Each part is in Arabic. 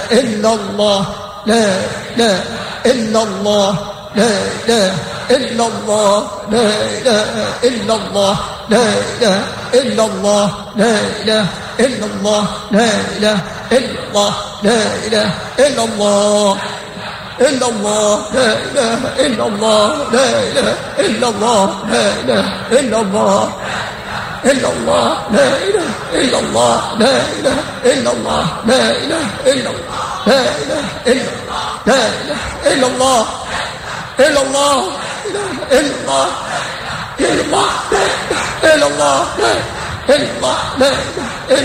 إلا الله لا إله إلا الله لا إله إلا الله لا إله إلا الله لا إله إلا الله لا إله إلا الله لا إله إلا الله لا إله إلا الله إلا الله لا إله إلا الله لا إله إلا الله لا إله إلا الله إلا الله لا إله إلا الله لا إله إلا الله لا إله إلا الله لا إله إلا الله لا إله إلا الله إلا الله إلا الله إلا الله إلا الله إلا الله لا إله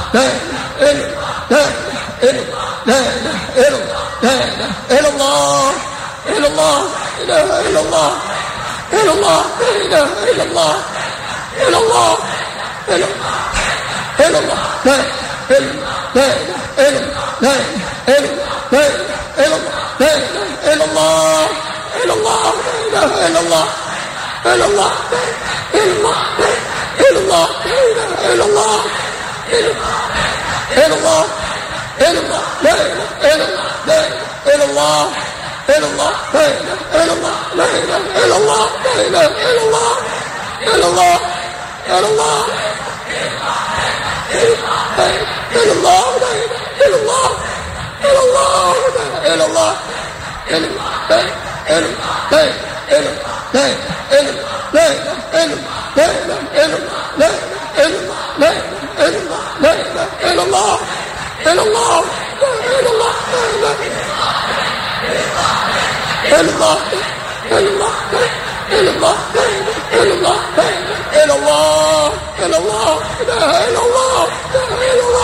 إلا الله لا إله إلا الله إلا الله لا إله إلا الله إلا الله لا إله إلا الله إلا الله إلا الله إلا الله لا إله إلا الله إلا الله لا إله إلا الله إلا الله إلا الله إلا الله إلا الله إلا الله إلا الله لا إله إلا الله إلا الله لا إله إلا الله لا إله إلا الله لا إله إلا الله إلا الله إلا الله إلا الله لا إله إلا الله إلا الله إلا الله إلا الله لا إله إلا الله إلا الله إلا الله إلا الله إلا الله إلا الله إلا الله إلا الله إلا الله إلا الله لا إله إلا الله لا إله إلا الله